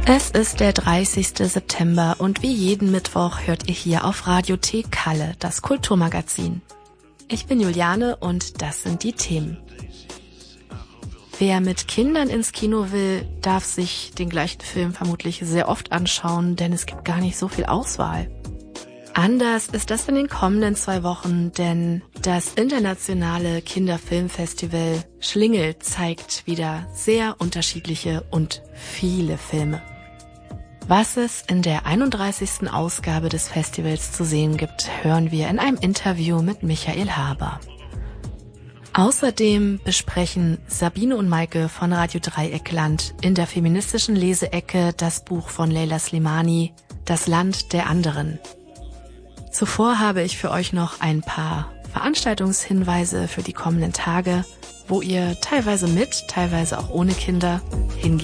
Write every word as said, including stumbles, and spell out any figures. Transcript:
Es ist der dreißigste September und wie jeden Mittwoch hört ihr hier auf Radio T Kalle, das Kulturmagazin. Ich bin Juliane und das sind die Themen. Wer mit Kindern ins Kino will, darf sich den gleichen Film vermutlich sehr oft anschauen, denn es gibt gar nicht so viel Auswahl. Anders ist das in den kommenden zwei Wochen, denn das internationale Kinderfilmfestival Schlingel zeigt wieder sehr unterschiedliche und viele Filme. Was es in der einunddreißigsten Ausgabe des Festivals zu sehen gibt, hören wir in einem Interview mit Michael Haber. Außerdem besprechen Sabine und Maike von Radio Dreieckland in der feministischen Leseecke das Buch von Leila Slimani, Das Land der anderen. Zuvor habe ich für euch noch ein paar Veranstaltungshinweise für die kommenden Tage, wo ihr teilweise mit, teilweise auch ohne Kinder hingehen